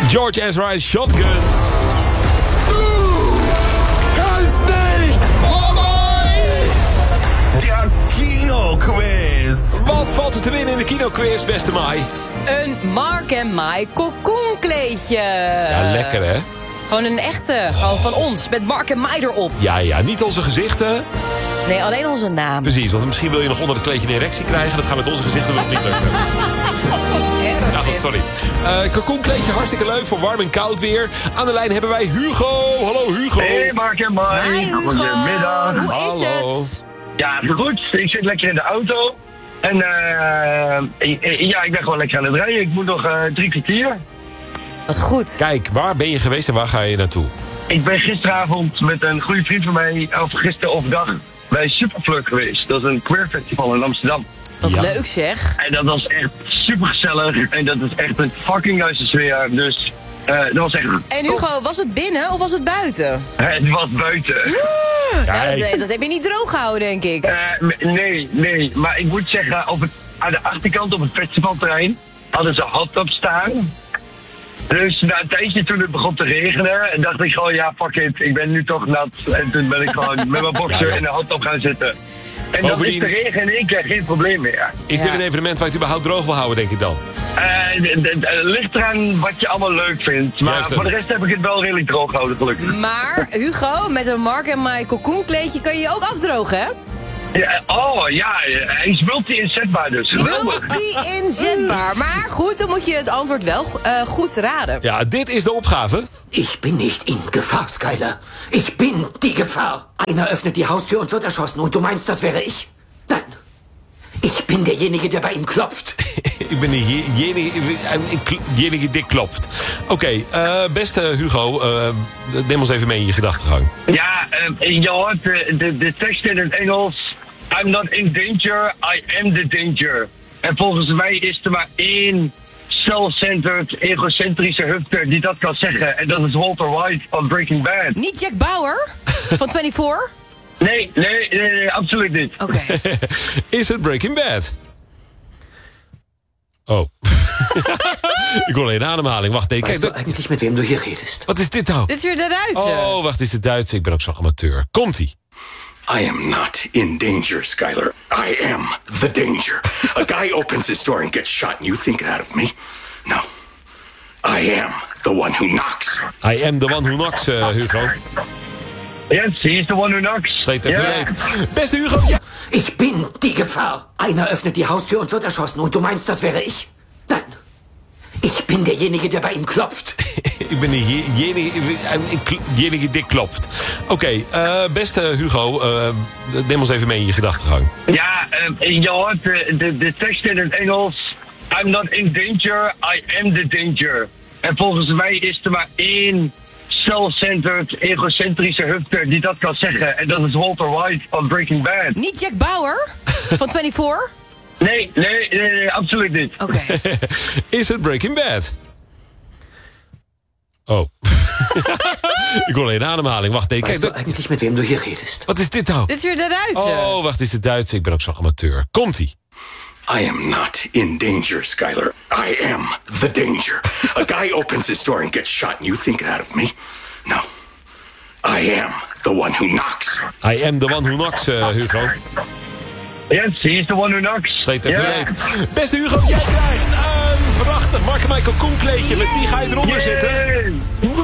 George Ezra, Shotgun. Kannst nicht vorbei! Der Kino-Quiz. Wat valt er te winnen in de kinoquiz, beste Mai? Een Mark en Mai cocoon-kleedje. Ja, lekker hè? Gewoon een echte, gewoon van ons, met Mark en Mai erop. Ja, niet onze gezichten. Nee, alleen onze naam. Precies, want misschien wil je nog onder het kleedje een erectie krijgen. Dat gaat met onze gezichten nog niet lukken. Ja, goed, sorry. Cocoon-kleedje, hartstikke leuk voor warm en koud weer. Aan de lijn hebben wij Hugo. Hallo Hugo. Hey Mark en Mai. Hi Hugo. Goedemiddag. Hoe is Hallo. het? Ja, goed. Ik zit lekker in de auto. En ik ben gewoon lekker aan het rijden. Ik moet nog 3 kwartier. Wat goed. Kijk, waar ben je geweest en waar ga je naartoe? Ik ben gisteravond met een goede vriend van mij, of gisteren overdag, bij Superfluk geweest. Dat is een queer festival in Amsterdam. Wat Ja. leuk zeg. En dat was echt super gezellig. En dat is echt een fucking nice sfeer. Dus dat was echt... En Hugo, was het binnen of was het buiten? Het was buiten. Ja, dat heb je niet droog gehouden, denk ik. Nee. Maar ik moet zeggen, aan de achterkant op het festivalterrein hadden ze hot-tub staan. Dus na een tijdje toen het begon te regenen, dacht ik gewoon, ja, fuck it, ik ben nu toch nat. En toen ben ik gewoon met mijn boxer in de hot-tub gaan zitten. En dan is Bovendien- de regen in één keer geen probleem meer. Is dit een evenement waar je het überhaupt droog wil houden, denk ik dan? Ligt eraan wat je allemaal leuk vindt. Maar Juist, voor de rest heb ik het wel redelijk droog gehouden, gelukkig. Maar Hugo, met een Mark en Mai cocoon-kleedje kan je je ook afdrogen, hè? Ja, hij is multi-inzetbaar dus. Geweldig. Multi-inzetbaar. Maar goed, dan moet je het antwoord wel goed raden. Ja, dit is de opgave. Ich bin nicht in Gefahr, Skyler. Ich bin die Gefahr. Einer öffnet die Haustür und wird erschossen. Und du meinst, das wäre ich? Nein. Ich bin derjenige, der bei ihm klopft. Ik ben diejenige die klopt. Oké, beste Hugo, neem ons even mee in je gedachtegang. Ja, je hoort de tekst in het Engels. I'm not in danger, I am the danger. En volgens mij is er maar één self-centered, egocentrische hufter die dat kan zeggen. En dat is Walter White van Breaking Bad. Niet Jack Bauer van 24? Nee, absoluut niet. Oké. Is het Breaking Bad? Oh. Ik hoor alleen een ademhaling. Wacht, nee, Weißt kijk. du eigentlich, mit wem du hier redest? Wat is dit nou? Dit is weer de Duitse. Oh, wacht, is het Duits? Ik ben ook zo'n amateur. Komt-ie. I am not in danger, Skyler. I am the danger. A guy opens his door and gets shot, and you think that of me? No. I am the one who knocks. I am the one who knocks, Hugo. Yes, he is the one who knocks. Steed even Ja. weet. Beste Hugo, ja. Ich bin die Gefahr. Einer öffnet die Haustür und wird erschossen. Und du meinst, das wäre ich? Nein. Ich bin derjenige, der bei ihm klopft. Ik ben diejenige die klopt. Oké, beste Hugo, neem ons even mee in je gedachtegang. Ja, je hoort de tekst in het Engels. I'm not in danger, I am the danger. En volgens mij is er maar één self-centered, egocentrische hufter die dat kan zeggen. En dat is Walter White van Breaking Bad. Niet Jack Bauer van 24? Nee, absoluut niet. Oké. Is het Breaking Bad? Oh. Ik hoor alleen een ademhaling. Wacht, nee, Weißt kijk. du eigentlich, mit wem du hier redest? Wat is dit nou? Dit is weer de Duitse. Oh, wacht, is het Duits? Ik ben ook zo'n amateur. Komt-ie. I am not in danger, Skyler. I am the danger. A guy opens his door and gets shot, and you think that of me? No. I am the one who knocks. I am the one who knocks, Hugo. Yes, he is the one who knocks. Steed even Ja. weet. Beste Hugo, jij krijgt een prachtig Mark en Michael Koen kleedje. Met wie ga je eronder zitten?